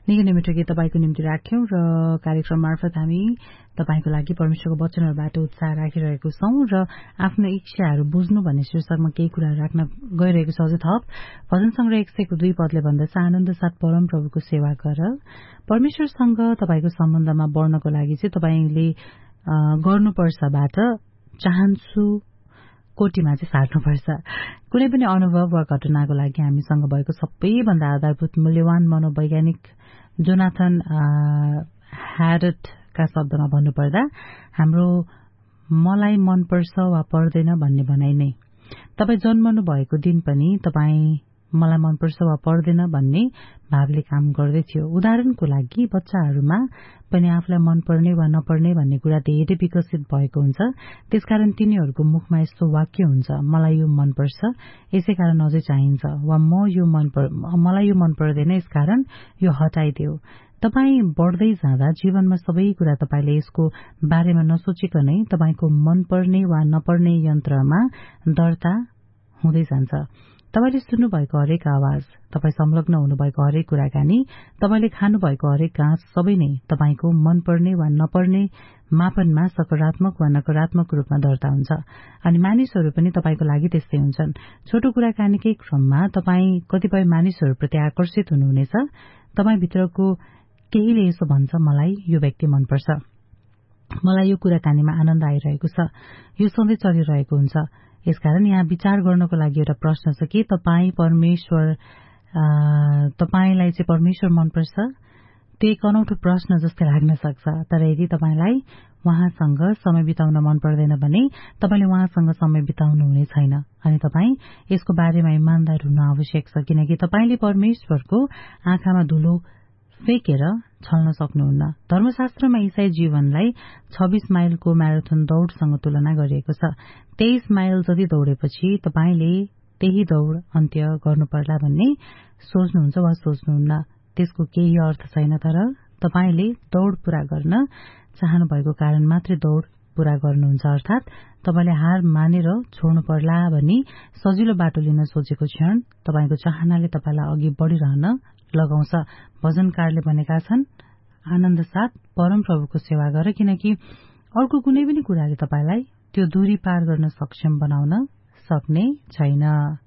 निकै नै मिठो गीत तपाईको निम्ति राख्यौं र कार्यक्रम मार्फत हामी तपाईको लागि परमेश्वरको वचनहरूबाट उत्साह राखिरहेको छौं र आफ्नो इच्छाहरू बुझ्नु भन्ने शीर्षकमा केही कुरा राख्न गइरहेको छ। अझै थप भजन संग्रह 102 पदले भन्दछ, आनन्द साथ परम प्रभुको सेवा गर। परमेश्वरसँग तपाईको सम्बन्धमा बढ्नको लागि चाहिँ तपाईले गर्नुपर्छबाट चाहन्छु कोटीमा चाहिँ सार्नुपर्छ। कुनै पनि अनुभव वा घटनाको लागि हामीसँग भएको सबैभन्दा आधारभूत मूल्यवान मनोवैज्ञानिक जोनाथन ह्याडटका शब्दमा भन्नुपर्दा हाम्रो मलाई मनपर्छ वा पर्दैन भन्ने भनाइ नै तपाई जन्मनु भएको दिन पनि तपाई मलाई मनपर्छ वा पर्दैन भन्ने भावले काम गर्दै थियो। उदाहरणको लागि बच्चाहरूमा पनि आफूलाई मनपर्ने वा नपर्ने भन्ने कुरा धेरै विकसित भएको हुन्छ। त्यसकारण तिनीहरूको मुखमा यस्तो वाक्य हुन्छ, मलाई यो मनपर्छ यसैकारण अझै चाहिन्छ, वा मलाई यो मन पर्दैन यसकारण यो हटाइदेऊ। तपाई बढ्दै जाँदा जीवनमा सबै कुरा तपाईले यसको बारेमा नसोचिकनै तपाईको मनपर्ने वा नपर्ने यन्त्रमा दर्ता हुँदै जान्छ। तपाईले सुन्नुभएको हरेक आवाज, तपाई संलग्न हुनुभएको हरेक कुराकानी, तपाईले खानुभएको हरेक घाँस सबै नै तपाईको मनपर्ने वा नपर्ने मापनमा सकारात्मक वा नकारात्मक रूपमा दर्ता हुन्छ। अनि मानिसहरू पनि तपाईको लागि त्यस्तै हुन्छन्। छोटो कुराकानीकै क्रममा तपाई कतिपय मानिसहरूप्रति आकर्षित हुनुहुनेछ। तपाईभित्रको केहीले यसो भन्छ, मलाई यो व्यक्ति मनपर्छ, मलाई यो कुराकानीमा आनन्द आइरहेको छ, यो सधैँ चलिरहेको हुन्छ। यसकारण यहाँ विचार गर्नको लागि एउटा प्रश्न छ कि तपाईलाई चाहिँ परमेश्वर मनपर्छ? त्यो एक अनौठो प्रश्न जस्तै लाग्न सक्छ। तर यदि तपाईलाई उहाँसँग समय बिताउन मन पर्दैन भने तपाईले उहाँसँग समय बिताउनु हुने छैन। अनि तपाई यसको बारेमा इमानदार हुन आवश्यक छ, किनकि तपाईले परमेश्वरको आँखामा धुलो फेकेर छल्न सक्नुहुन्न। धर्मशास्त्रमा ईसाई जीवनलाई 26 माइलको म्याराथन दौड़सँग तुलना गरिएको छ। 23 माइल जति दौड़ेपछि तपाईले त्यही दौड़ अन्त्य गर्नुपर्ला भन्ने सोच्नुहुन्छ वा सोच्नुहुन्न। त्यसको केही अर्थ छैन, तर तपाईले दौड़ पूरा गर्न चाहनु भएको कारण मात्रै दौड़ पूरा गर्नुहुन्छ। अर्थात तपाईले हार मानेर छोड्नु पर्ला भनी सजिलो बाटो लिन सोचेको क्षण तपाईको चाहनाले तपाईलाई अघि बढ़िरहन लगाउँछ। भजनकारले भनेका छन्, आनन्द साथ परम प्रभुको सेवा गर, किनकि अर्को कुनै पनि कुराले तपाईलाई त्यो दूरी पार गर्न सक्षम बनाउन सक्ने छैन।